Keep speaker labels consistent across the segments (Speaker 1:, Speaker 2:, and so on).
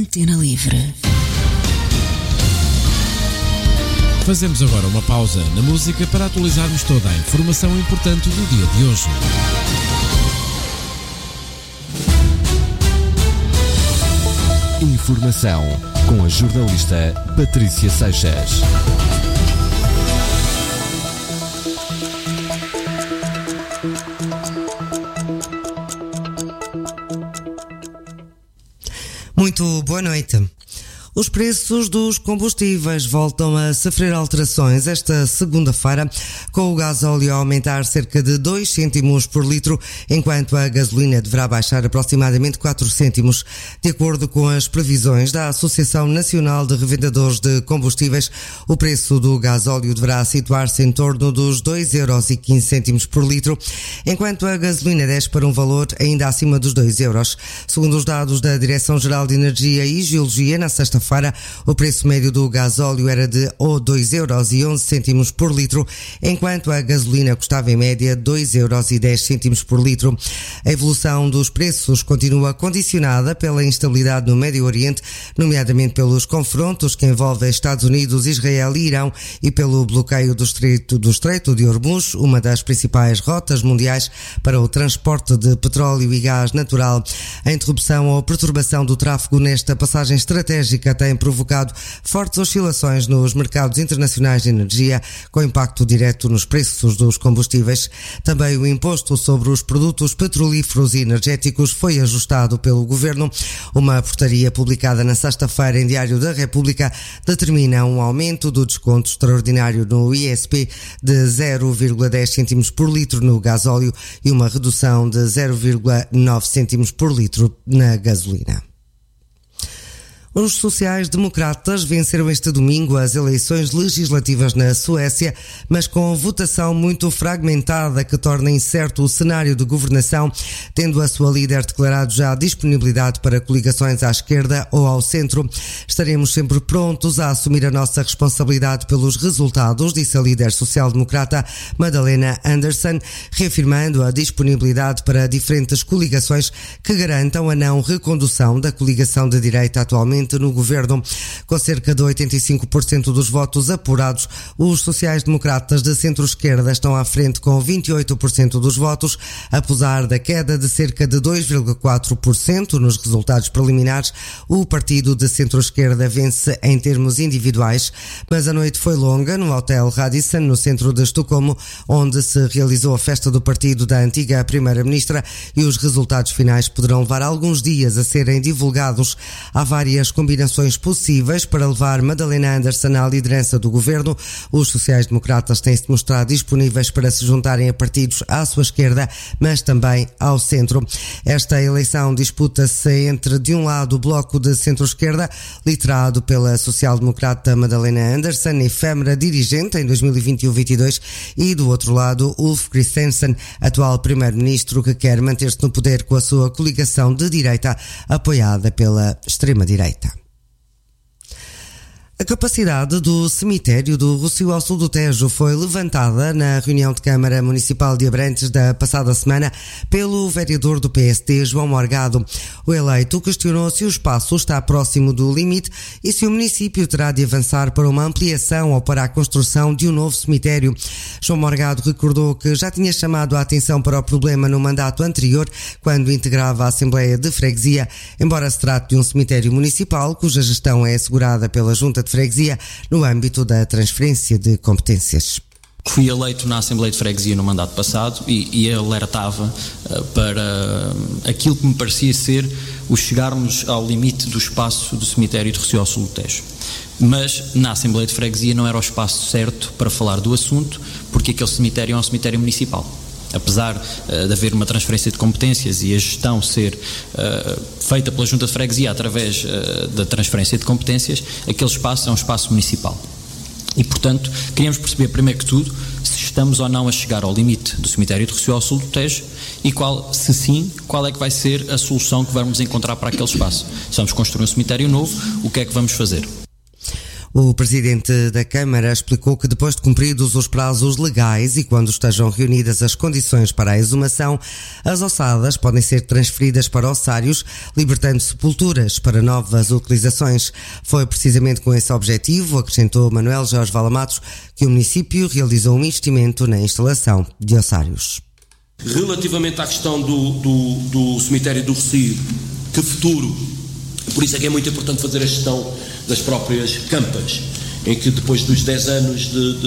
Speaker 1: Antena Livre.
Speaker 2: Fazemos agora uma pausa na música para atualizarmos toda a informação importante do dia de hoje.
Speaker 3: Informação com a jornalista Patrícia Seixas.
Speaker 4: Muito boa noite. Os preços dos combustíveis voltam a sofrer alterações esta segunda-feira, com o gasóleo a aumentar cerca de 2 cêntimos por litro, enquanto a gasolina deverá baixar aproximadamente 4 cêntimos. De acordo com as previsões da Associação Nacional de Revendedores de Combustíveis, o preço do gasóleo deverá situar-se em torno dos 2,15 € por litro, enquanto a gasolina desce para um valor ainda acima dos 2 euros. Segundo os dados da Direção-Geral de Energia e Geologia, na sexta-feira, o preço médio do gasóleo era de 2,11 € por litro, enquanto a gasolina custava em média 2,10 € por litro. A evolução dos preços continua condicionada pela instabilidade no Médio Oriente, nomeadamente pelos confrontos que envolvem Estados Unidos, Israel e Irão, e pelo bloqueio do Estreito de Hormuz, uma das principais rotas mundiais para o transporte de petróleo e gás natural. A interrupção ou perturbação do tráfego nesta passagem estratégica tem provocado fortes oscilações nos mercados internacionais de energia, com impacto direto nos preços dos combustíveis. Também o imposto sobre os produtos petrolíferos e energéticos foi ajustado pelo Governo. Uma portaria publicada na sexta-feira em Diário da República determina um aumento do desconto extraordinário no ISP de 0,10 cêntimos por litro no gasóleo e uma redução de 0,9 cêntimos por litro na gasolina. Os sociais-democratas venceram este domingo as eleições legislativas na Suécia, mas com votação muito fragmentada que torna incerto o cenário de governação, tendo a sua líder declarado já a disponibilidade para coligações à esquerda ou ao centro. Estaremos sempre prontos a assumir a nossa responsabilidade pelos resultados, disse a líder social-democrata Magdalena Andersson, reafirmando a disponibilidade para diferentes coligações que garantam a não recondução da coligação de direita atualmente no governo. Com cerca de 85% dos votos apurados, os sociais-democratas de centro-esquerda estão à frente com 28% dos votos, apesar da queda de cerca de 2,4% nos resultados preliminares. O partido de centro-esquerda vence em termos individuais, mas a noite foi longa no Hotel Radisson, no centro de Estocolmo, onde se realizou a festa do partido da antiga primeira-ministra, e os resultados finais poderão levar alguns dias a serem divulgados. Há várias combinações possíveis para levar Magdalena Andersson à liderança do governo. Os sociais-democratas têm-se mostrado disponíveis para se juntarem a partidos à sua esquerda, mas também ao centro. Esta eleição disputa-se entre, de um lado, o bloco de centro-esquerda, liderado pela social-democrata Magdalena Andersson, efêmera dirigente em 2021-22, e do outro lado, Ulf Kristersson, atual primeiro-ministro, que quer manter-se no poder com a sua coligação de direita, apoiada pela extrema-direita. A capacidade do cemitério do Rossio ao sul do Tejo foi levantada na reunião de Câmara Municipal de Abrantes da passada semana pelo vereador do PSD, João Morgado. O eleito questionou se o espaço está próximo do limite e se o município terá de avançar para uma ampliação ou para a construção de um novo cemitério. João Morgado recordou que já tinha chamado a atenção para o problema no mandato anterior, quando integrava a Assembleia de Freguesia, embora se trate de um cemitério municipal cuja gestão é assegurada pela Junta de Freguesia no âmbito da transferência de competências.
Speaker 5: Fui eleito na Assembleia de Freguesia no mandato passado e alertava para aquilo que me parecia ser o chegarmos ao limite do espaço do cemitério de Rossio ao sul do Tejo. Mas na Assembleia de Freguesia não era o espaço certo para falar do assunto, porque aquele cemitério é um cemitério municipal. Apesar de haver uma transferência de competências e a gestão ser feita pela Junta de Freguesia através da transferência de competências, aquele espaço é um espaço municipal. E, portanto, queríamos perceber, primeiro que tudo, se estamos ou não a chegar ao limite do cemitério de Rossio ao sul do Tejo e, se sim, qual é que vai ser a solução que vamos encontrar para aquele espaço. Se vamos construir um cemitério novo, o que é que vamos fazer?
Speaker 4: O Presidente da Câmara explicou que depois de cumpridos os prazos legais e quando estejam reunidas as condições para a exumação, as ossadas podem ser transferidas para ossários, libertando sepulturas para novas utilizações. Foi precisamente com esse objetivo, acrescentou Manuel Jorge Valamatos, que o município realizou um investimento na instalação de ossários.
Speaker 1: Relativamente à questão do cemitério do Rocio, que futuro, por isso é que é muito importante fazer a gestão das próprias campas, em que depois dos 10 anos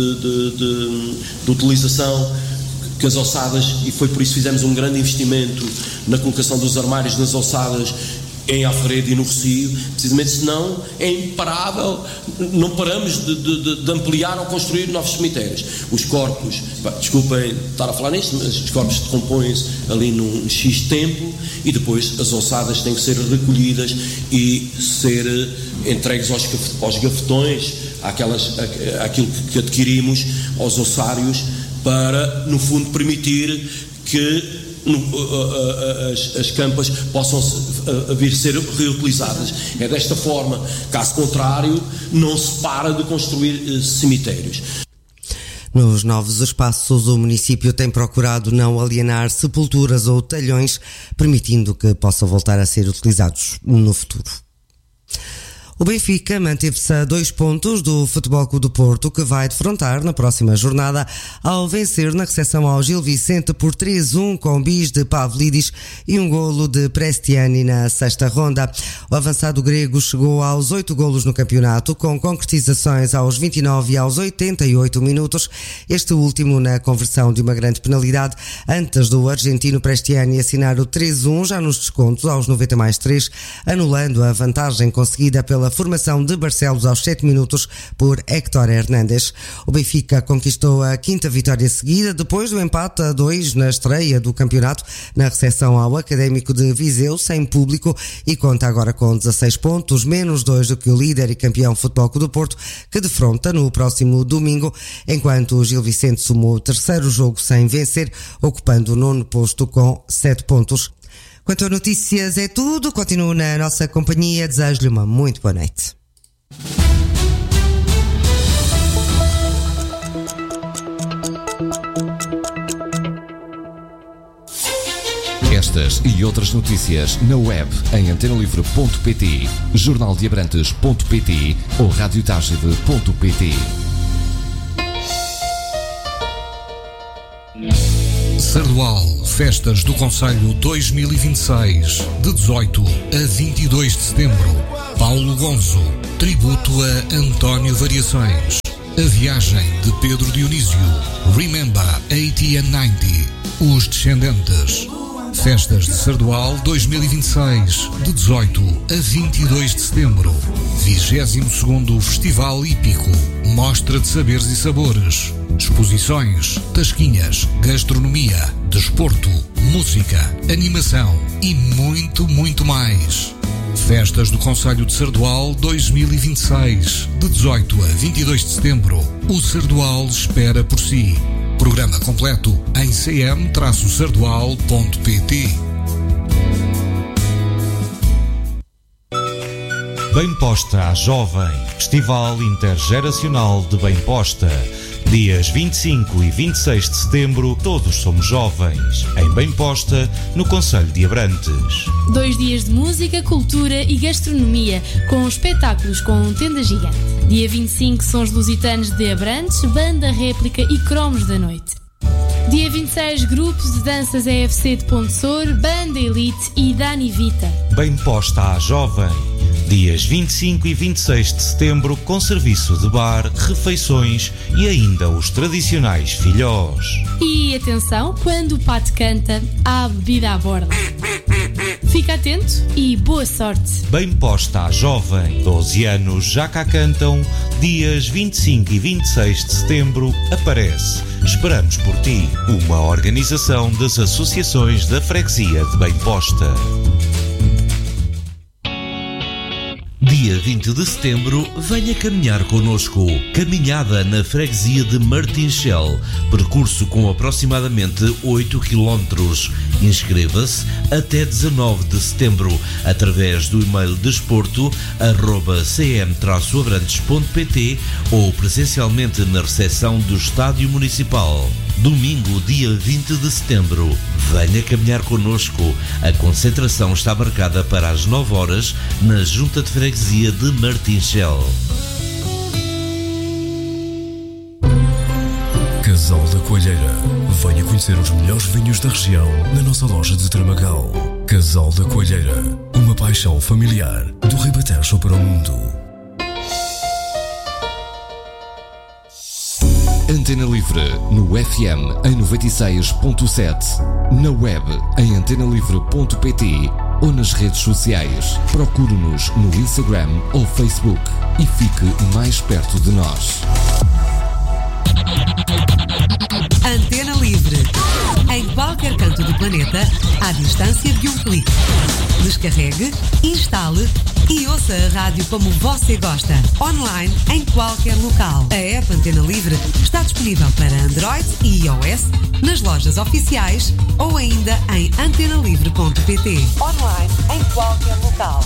Speaker 1: de utilização, que as ossadas, e foi por isso que fizemos um grande investimento na colocação dos armários nas ossadas em Alfaredo e no Rocio, precisamente, senão é imparável, não paramos de ampliar ou construir novos cemitérios. Os corpos, desculpem estar a falar nisto, mas os corpos decompõem-se ali num X tempo e depois as ossadas têm que ser recolhidas e ser entregues aos gafetões, aquilo que adquirimos, aos ossários, para, no fundo, permitir que as campas possam vir ser reutilizadas. É desta forma, caso contrário, não se para de construir cemitérios.
Speaker 4: Nos novos espaços, o município tem procurado não alienar sepulturas ou talhões, permitindo que possam voltar a ser utilizados no futuro. O Benfica manteve-se a 2 pontos do Futebol Clube do Porto, que vai defrontar na próxima jornada ao vencer na recepção ao Gil Vicente por 3-1 com bis de Pavlidis e um golo de Prestiani na sexta ronda. O avançado grego chegou aos 8 golos no campeonato, com concretizações aos 29 e aos 88 minutos, este último na conversão de uma grande penalidade, antes do argentino Prestiani assinar o 3-1 já nos descontos aos 90+3, anulando a vantagem conseguida pela formação de Barcelos aos 7 minutos por Héctor Hernández. O Benfica conquistou a 5ª vitória seguida depois do empate a 2 na estreia do campeonato na recepção ao Académico de Viseu sem público e conta agora com 16 pontos, menos 2 do que o líder e campeão Futebol Clube do Porto, que defronta no próximo domingo, enquanto o Gil Vicente somou o 3º jogo sem vencer, ocupando o 9º posto com 7 pontos. Quanto a notícias é tudo, continuo na nossa companhia, desejo-lhe uma muito boa noite.
Speaker 3: Estas e outras notícias na web em antenalivre.pt, jornaldeabrantes.pt ou radiotagide.pt.
Speaker 6: Sardual, Festas do Concelho 2026, de 18 a 22 de setembro. Paulo Gonzo, tributo a António Variações. A viagem de Pedro Dionísio, Remember 80 and 90, Os Descendentes. Festas de Sardual 2026, de 18 a 22 de setembro. 22º Festival Hípico, Mostra de Saberes e Sabores. Exposições, tasquinhas, gastronomia, desporto, música, animação e muito, muito mais. Festas do Concelho de Sardual 2026, de 18 a 22 de setembro. O Sardual espera por si. Programa completo em cm-sardual.pt.
Speaker 7: Bem Posta à Jovem, Festival Intergeracional de Bem Posta. Dias 25 e 26 de setembro, todos somos jovens. Em Bem Posta, no Concelho de Abrantes.
Speaker 8: 2 dias de música, cultura e gastronomia, com espetáculos com tenda gigante. Dia 25, Sons Lusitanos de Abrantes, banda réplica e cromos da noite. Dia 26, grupos de danças EFC de Pontessor, banda Elite e Dani Vita.
Speaker 7: Bem Posta à Jovem. Dias 25 e 26 de setembro, com serviço de bar, refeições e ainda os tradicionais filhós.
Speaker 8: E atenção, quando o pato canta, há bebida à borda. Fica atento e boa sorte.
Speaker 7: Bem Posta à Jovem, 12 anos já cá cantam. Dias 25 e 26 de setembro, aparece. Esperamos por ti. Uma organização das associações da freguesia de Bem Posta. Dia 20 de setembro, venha caminhar connosco. Caminhada na freguesia de Martinchel, percurso com aproximadamente 8 km. Inscreva-se até 19 de setembro através do e-mail desporto@cm-abrantes.pt ou presencialmente na recepção do Estádio Municipal. Domingo, dia 20 de setembro. Venha caminhar connosco. A concentração está marcada para as 9 horas na Junta de Freguesia de Martinchel.
Speaker 9: Casal da Coalheira. Venha conhecer os melhores vinhos da região na nossa loja de Tramagal. Casal da Coalheira. Uma paixão familiar do Ribatejo para o mundo.
Speaker 3: Antena Livre, no FM em 96.7, na web em antenalivre.pt ou nas redes sociais. Procure-nos no Instagram ou Facebook e fique mais perto de nós.
Speaker 10: Antena Livre. Em qualquer canto do planeta, à distância de um clique. Descarregue, instale e ouça a rádio como você gosta. Online, em qualquer local. A app Antena Livre está disponível para Android e iOS nas lojas oficiais ou ainda em antenalivre.pt. Online, em qualquer local.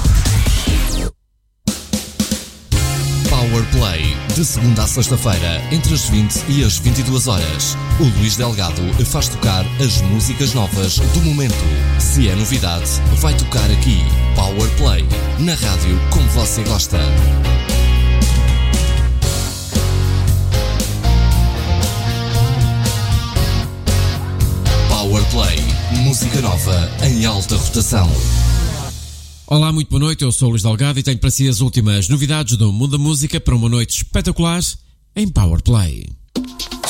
Speaker 3: Power Play, de segunda a sexta-feira, entre as 20 e as 22 horas. O Luís Delgado faz tocar as músicas novas do momento. Se é novidade, vai tocar aqui. Power Play, na rádio como você gosta. Power Play, música nova em alta rotação.
Speaker 2: Olá, muito boa noite, eu sou o Luís Delgado e tenho para si as últimas novidades do mundo da música para uma noite espetacular em Power Play.